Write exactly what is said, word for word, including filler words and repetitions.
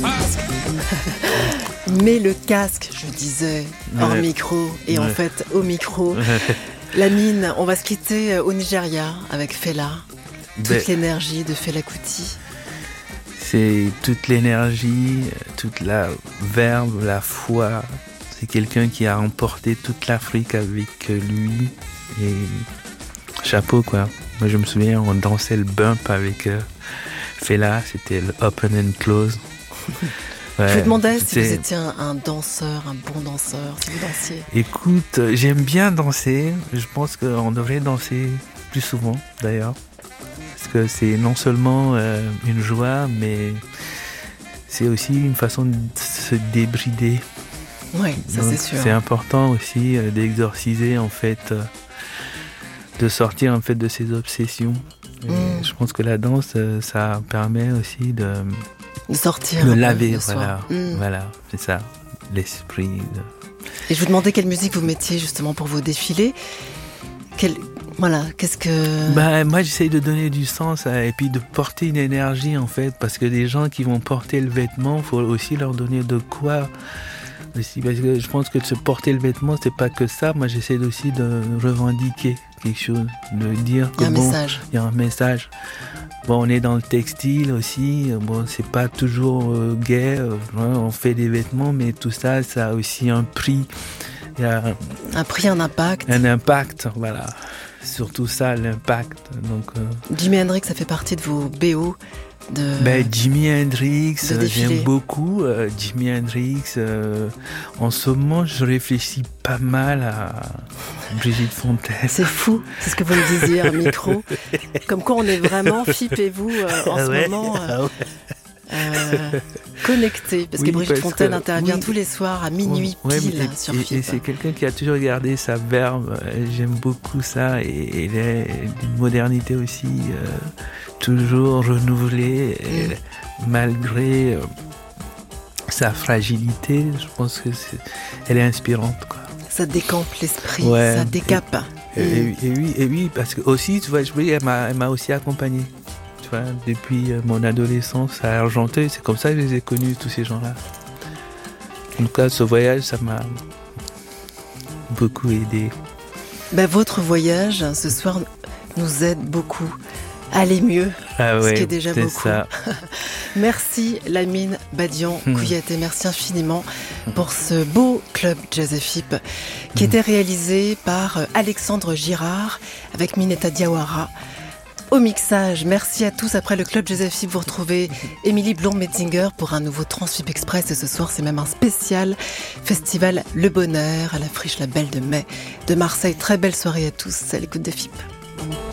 Mets le casque, je disais, hors Ouais. micro, et Ouais. en fait, au micro. Lamine, on va se quitter au Nigeria avec Fela. Toute Ben, l'énergie de Fela Kuti. c'est toute l'énergie, toute la verve, la foi. C'est quelqu'un qui a emporté toute l'Afrique avec lui. Et chapeau, quoi. Moi, je me souviens, on dansait le bump avec euh, Fela. C'était le open and close. Ouais, Je vous demandais si c'est- vous étiez un, un danseur, un bon danseur, si vous dansiez. Écoute, euh, j'aime bien danser. Je pense qu'on devrait danser plus souvent, d'ailleurs. Parce que c'est non seulement euh, une joie, mais c'est aussi une façon de se débrider. Oui, ça Donc, c'est sûr. C'est important aussi euh, d'exorciser, en fait, euh, de sortir en fait de ses obsessions. Et Mm. Je pense que la danse, euh, ça permet aussi de De sortir me un peu laver, de soi. voilà, Mm. voilà, c'est ça, l'esprit. de- Et je vous demandais quelle musique vous mettiez justement pour vos défilés. Quel, voilà, qu'est-ce que... Bah, moi, j'essaye de donner du sens à- et puis de porter une énergie, en fait, parce que des gens qui vont porter le vêtement, il faut aussi leur donner de quoi. Aussi, parce que je pense que de se porter le vêtement, c'est pas que ça. Moi, j'essaie aussi de revendiquer quelque chose, de dire Il y que a un bon, message. il y a un message. Bon, on est dans le textile aussi. Bon, c'est pas toujours euh, gai. euh, hein, on fait des vêtements, mais tout ça, ça a aussi un prix. Il y a Un prix, un impact. un impact, voilà. Surtout ça, l'impact. Donc, euh, Jimi Hendrix, ça fait partie de vos B O de... ben, Jimi Hendrix, de euh, défilé. j'aime beaucoup. euh, Jimi Hendrix. euh, en ce moment, je réfléchis pas mal à Brigitte Fontaine. C'est fou, c'est ce que vous me disiez à micro. Comme quoi on est vraiment, Philippe et vous, euh, en Ah ce ouais, moment, euh, ah ouais. euh, connectés. Parce Oui, que Brigitte parce Fontaine que- intervient oui. tous les soirs à minuit Ouais, pile et- sur et, et Philippe. c'est quelqu'un qui a toujours gardé sa verve. euh, J'aime beaucoup ça. Et il est d'une modernité aussi, euh, toujours renouvelée, et Mm. malgré euh, sa fragilité. Je pense que c'est, elle est inspirante, quoi. Ça décampe l'esprit, Ouais. ça décape. Et, Mm. et- et oui, et oui, parce que aussi, tu vois, je voulais, elle m'a, elle m'a aussi accompagné. Tu vois, depuis euh, mon adolescence à Argenteuil, c'est comme ça que je les ai connus, tous ces gens-là. En tout cas, ce voyage, ça m'a beaucoup aidé. Ben, votre voyage ce soir nous aide beaucoup à aller mieux. Ah Ce ouais, qui est déjà c'est beaucoup. ça. Merci Lamine Badian Hmm. Kouyaté, merci infiniment pour ce beau club Jazz F I P qui était réalisé par euh, Alexandre Girard avec Mineta Diawara au mixage. Merci à tous. Après le club Jazz F I P, vous retrouvez Émilie Blond-Metzinger pour un nouveau Transfip Express et ce soir c'est même un spécial festival Le Bonheur à la Friche La Belle de Mai de Marseille. Très belle soirée à tous à l'écoute de F I P.